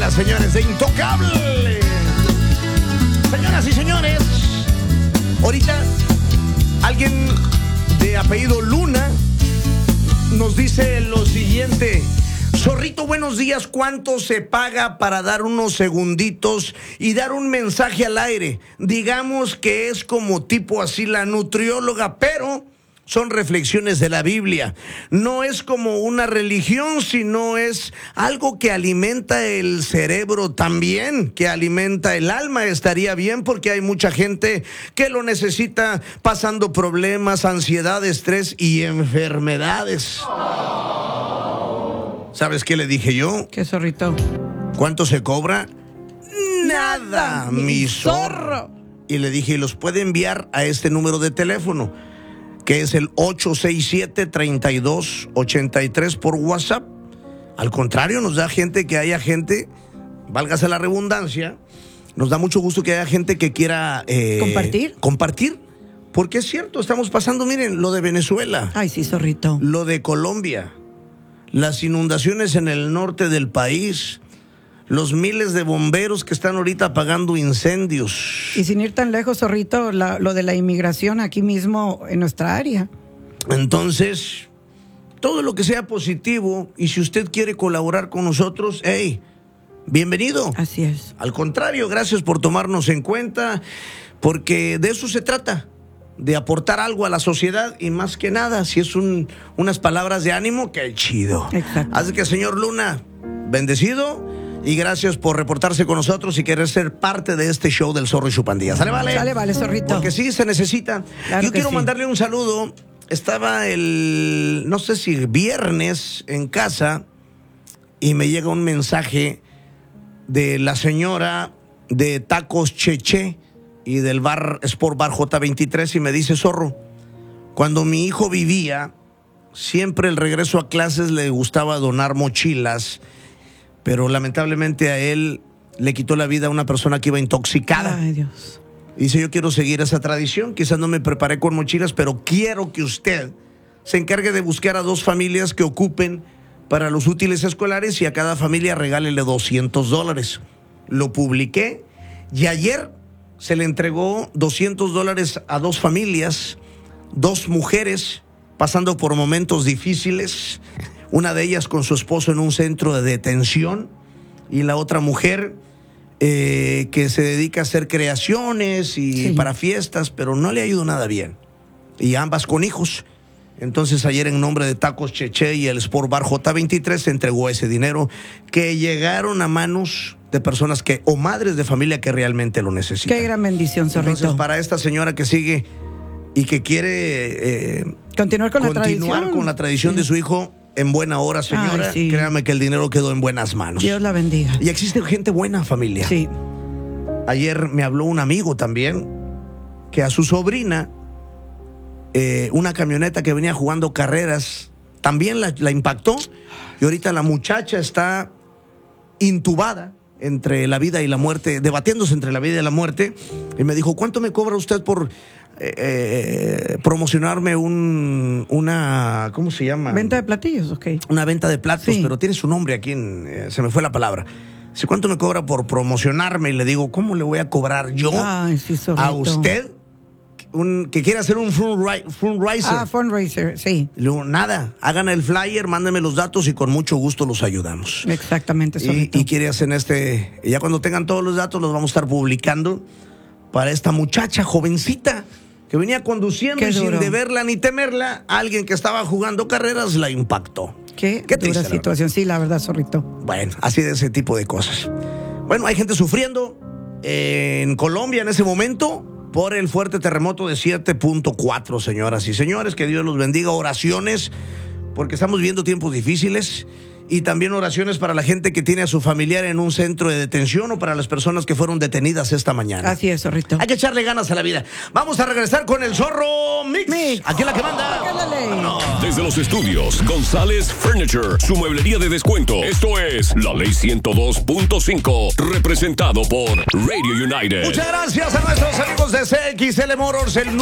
manera, señores, de Intocable. Señoras y señores, ahorita alguien de apellido Luna nos dice lo siguiente: Zorrito, buenos días. ¿Cuánto se paga para dar unos segunditos y dar un mensaje al aire? Digamos que es como tipo así la nutrióloga, pero son reflexiones de la Biblia. No es como una religión, sino es algo que alimenta el cerebro también, que alimenta el alma. Estaría bien porque hay mucha gente que lo necesita pasando problemas, ansiedad, estrés y enfermedades. ¿Sabes qué le dije yo? ¿Qué, zorrito? ¿Cuánto se cobra? Nada, mi zorro. Y le dije, los puede enviar a este número de teléfono, que es el 867-3283 por WhatsApp. Al contrario, nos da gente que haya gente, válgase la redundancia, nos da mucho gusto que haya gente que quiera compartir, porque es cierto, estamos pasando, miren, lo de Venezuela. Ay, sí, zorrito. Lo de Colombia, las inundaciones en el norte del país, los miles de bomberos que están ahorita apagando incendios. Y sin ir tan lejos, zorrito, lo de la inmigración aquí mismo en nuestra área. Entonces, todo lo que sea positivo, y si usted quiere colaborar con nosotros, hey, bienvenido. Así es. Al contrario, gracias por tomarnos en cuenta, porque de eso se trata, de aportar algo a la sociedad, y más que nada, si es unas palabras de ánimo, qué chido. Exacto. Así que, señor Luna, bendecido. Y gracias por reportarse con nosotros y querer ser parte de este show del Zorro y su pandilla. ¿Sale, vale? Sale, vale, zorrito. Porque sí, se necesita. Claro. Yo quiero sí. mandarle un saludo. Estaba no sé si viernes en casa, y me llega un mensaje de la señora de Tacos Cheche y del bar Sport Bar J23, y me dice: Zorro, cuando mi hijo vivía, siempre el regreso a clases le gustaba donar mochilas, pero lamentablemente a él le quitó la vida a una persona que iba intoxicada. Ay, Dios. Dice: yo quiero seguir esa tradición, quizás no me preparé con mochilas, pero quiero que usted se encargue de buscar a 2 familias que ocupen para los útiles escolares, y a cada familia regálele $200. Lo publiqué, y ayer se le entregó $200 a 2 familias, 2 mujeres pasando por momentos difíciles. Una de ellas con su esposo en un centro de detención, y la otra mujer que se dedica a hacer creaciones y para fiestas, pero no le ha ido nada bien. Y ambas con hijos. Entonces ayer, en nombre de Tacos Cheche y el Sport Bar J23, se entregó ese dinero, que llegaron a manos de personas o madres de familia que realmente lo necesitan. Qué gran bendición, zorrito. Entonces, para esta señora que sigue y que quiere continuar con la tradición de su hijo, en buena hora, señora. Ay, sí. Créame que el dinero quedó en buenas manos. Dios la bendiga. Y existe gente buena, familia. Sí. Ayer me habló un amigo también, que a su sobrina, una camioneta que venía jugando carreras, también la impactó, y ahorita la muchacha está intubada entre la vida y la muerte, debatiéndose entre la vida y la muerte. Y me dijo: ¿cuánto me cobra usted por promocionarme una, ¿cómo se llama? Venta de platillos, ok. Una venta de platos, sí, pero tiene su nombre aquí, se me fue la palabra. Dice: ¿cuánto me cobra por promocionarme? Y le digo: ¿cómo le voy a cobrar yo a usted que quiere hacer un fundraiser? Fundraiser, sí. Le digo: nada, hagan el flyer, mándenme los datos y con mucho gusto los ayudamos. Exactamente, y quiere hacer ya cuando tengan todos los datos, los vamos a estar publicando para esta muchacha jovencita que venía conduciendo, y sin deberla ni temerla, alguien que estaba jugando carreras la impactó. Qué dura situación, sí, la verdad, zorrito. Bueno, así de ese tipo de cosas. Bueno, hay gente sufriendo en Colombia en ese momento por el fuerte terremoto de 7.4, señoras y señores. Que Dios los bendiga. Oraciones, porque estamos viviendo tiempos difíciles. Y también oraciones para la gente que tiene a su familiar en un centro de detención, o para las personas que fueron detenidas esta mañana. Así es, zorrito. Hay que echarle ganas a la vida. Vamos a regresar con el Zorro Mix. Aquí es la que manda. Desde los estudios González Furniture, su mueblería de descuento. Esto es La Ley 102.5, representado por Radio United. Muchas gracias a nuestros amigos de CXL Motors, el